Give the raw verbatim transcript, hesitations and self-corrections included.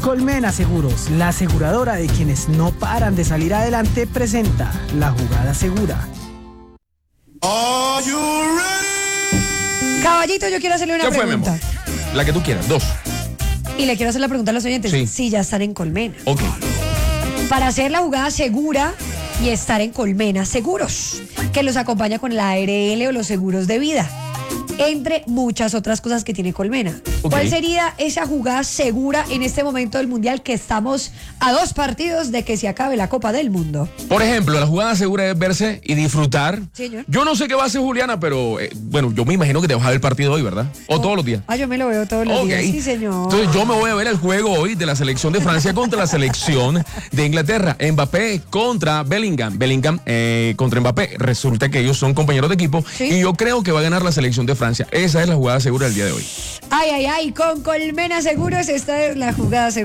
Colmena Seguros, la aseguradora de quienes no paran de salir adelante, presenta la jugada segura. Are you ready? Caballito, yo quiero hacerle una ¿Qué fue, mi pregunta. amor? La que tú quieras, dos. Y le quiero hacer la pregunta a los oyentes. Sí. Si ya están en Colmena. Ok. Para hacer la jugada segura y estar en Colmena Seguros, que los acompaña con la A R L o los seguros de vida, entre muchas otras cosas que tiene Colmena. Ok. ¿Cuál sería esa jugada segura en este momento del Mundial, que estamos a dos partidos de que se acabe la Copa del Mundo? Por ejemplo, la jugada segura es verse y disfrutar. Señor. Yo no sé qué va a hacer Juliana, pero eh, bueno, yo me imagino que te vas a ver el partido hoy, ¿verdad? O Oh. todos los días. Ah, yo me lo veo todos los Ok. días. Sí, señor. Entonces yo me voy a ver el juego hoy de la selección de Francia contra la selección de Inglaterra. Mbappé contra Bellingham. Bellingham eh, contra Mbappé. Resulta que ellos son compañeros de equipo. Sí. Y yo creo que va a ganar la selección de Francia. Esa es la jugada segura del día de hoy. Ay, ay, ay, con Colmena Seguros esta es la jugada segura.